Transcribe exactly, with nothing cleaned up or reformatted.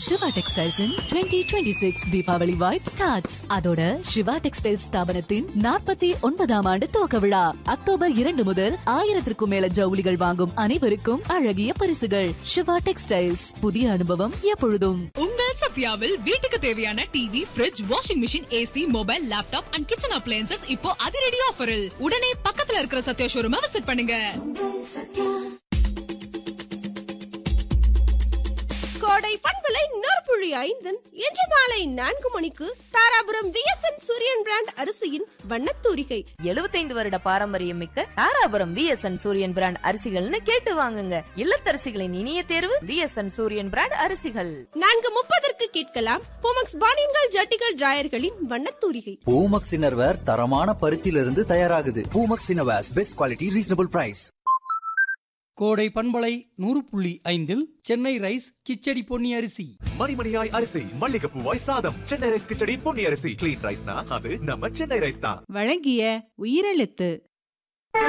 Siva textiles இன் twenty twenty-six Deepavali vibe starts. அதோட Siva textiles ஸ்தாபனத்தின் நாற்பத்தி ஒன்பதாம் ஆண்டு துவக்க விழா அக்டோபர் இரண்டு முதல் ஆயிரத்திற்கும் மேல ஜவுளிகள் வாங்கும் அனைவருக்கும் அழகிய பரிசுகள். சிவா டெக்ஸ்டைல்ஸ், புதிய அனுபவம் எப்பொழுதும். உங்கள் சத்யாவில் வீட்டுக்கு தேவையான TV, fridge, washing machine, AC, mobile, laptop and kitchen appliances இப்போ அதிரடி ஆஃபரில். உடனே பக்கத்துல இருக்கிற சத்யா ஷோரூமை விசிட் பண்ணுங்க. கோடை பண்பலை நூறு ஐந்து இன்று மாலை நான்கு மணிக்கு தாராபுரம் விஎஸ்என் சூரியன் பிராண்ட் அரிசியின் வண்ணத்தூரிகை. எழுபத்தைந்து வருட பாரம்பரியம் மிக்க தாராபுரம் விஎஸ்என் சூரியன் பிராண்ட் அரிசிகள்னு கேட்டு வாங்குங்க. இல்லத்தரசிகளின் இனிய தேர்வு விஎஸ்என் சூரியன் பிராண்ட் அரிசிகள். நான்கு முப்பதற்கு கேட்கலாம் பூமக்ஸ் பானின்கள் ஜட்டிகள் டிராயர்களின் வண்ணத்தூரிகை. பூமக்ஸ் இன்னர்வேர் தரமான பருத்தியிலிருந்து தயாராகுது. Poomex innerwears best quality, reasonable price. கோடை பண்பலை நூறு புள்ளி ஐந்தில் சென்னை ரைஸ் கிச்சடி பொன்னி அரிசி. மணிமணியாய் அரிசி, மல்லிகைப்பூவாய் சாதம். சென்னை ரைஸ் கிச்சடி பொன்னி அரிசி. கிளீன் ரைஸ்னா அது நம்ம சென்னை ரைஸ் தான். வழங்கிய உயிரெழுத்து.